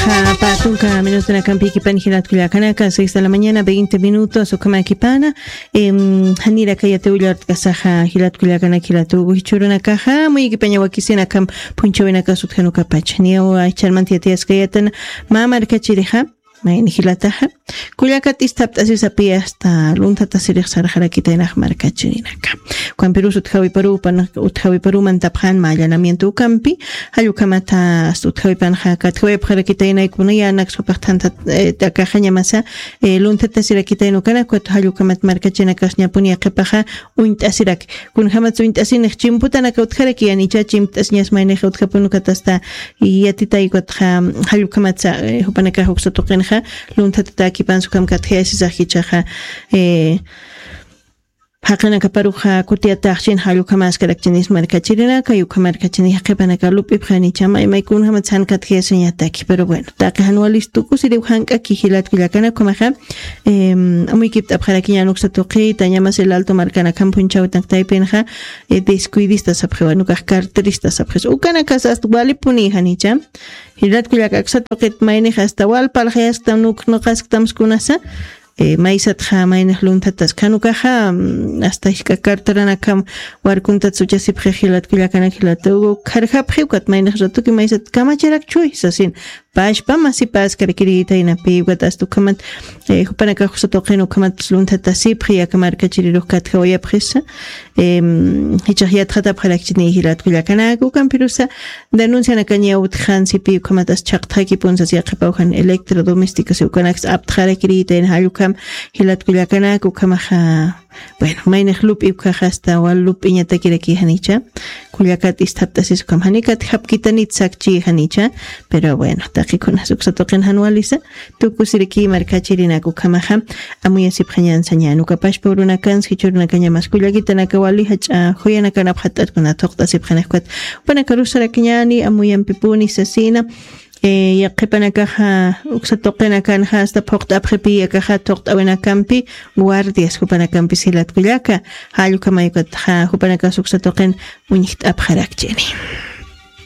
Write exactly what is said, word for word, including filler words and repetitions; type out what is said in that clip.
Caja Patunca, menos de la campi equipan Gilat Culiacanaca, seis de la mañana, veinte minutos, o cama equipana. Hanira Kaya Teular Casaja, Gilat Culiacana, Kilatu, Hichuruna Caja, muy equipaña Wakisina Cam, Puncho Venaka Sutjanuca Pach, Niao, Charmantiatias Kayatan, Mamar Cachireja. Main hilataja kullakat istapt asisapia hasta lunta tasirix sarjarakita inaj markachirinaka kuan Perú utjawi Perú pan utjawi Perú mantapjan mallanamiento campi hayukamata utjawi panja katjawi pjarakita inay kunaya nak sopajtanta takajaña masa lunta tasirakita inukana kuat hayukamat markachinaka ñapunia qepaja uint asirak kun hamat uint asinej chimputanaka utjaraki anicha chimtasñas mainej utjapunukatasta yatita ikotja hayukamatsa hupanaka huksatoqen lunta tataki pan sukam kathe sisahichaja eh Hakana kaparuja kutia tachin halu kamas karakchinis markachirina kayu kamarkachini haqepana kalupi phani chama imay kun hamatsan kathe señataki pero bueno taqa anualistu kusiri hanka kihilat kilakana komaja eh muy kipta pharakinya nuksa toqi tañamas el alto marcana campunchau taktay penja descuidista sabjewanu carterista sabjes ukana kasas wali puni hanicha hilat kilakaksa toqit mayne hasta wal palhas tanuk no kaskams kunasa Eh, maisat ja mainah luntatas kanukaja hasta iska kartarana kam warkuntat suchasip jejilat kilakana kilatu karja pjukat mainah ratuki maisat kamacharak chui sasin pashpa masipas karikirita ina piwat astu kamat eh hupanaka husatoqeno kamat luntatasip khia kamarka chiriruh katja oya presa em hichayat khata phalakchini hilat kilakana ku kampirusa denunciana kanya utkhan sipi kamatas chaqthaki punsa siaqapauhan electrodomésticos ukanax apthara kirita en halukam hilat kilakana ku kamaja bueno mainah lup ibkha hasta wal lup iñata kiraki hanicha kullakat istaptasis kam hanikat hapkitanit sakchi hanicha pero bueno taqikuna suksatoqen hanualisa tukusiriki markachirina ku kamaja amuya siphañan sañanu kapash poruna kan sichurna kanya maskullagita nakawali hacha huyana kana phatat kuna toqta sipkhanaqat pana karusara kanyani amuyan pipuni sasina eh yaqipana kaja uksatoqena kan hasta poqta apqipi kaja toqta awena campi guardias hupana campi silat kullaka halu kamaykat ha hupana kasuksatoqen uñiht apqarakchini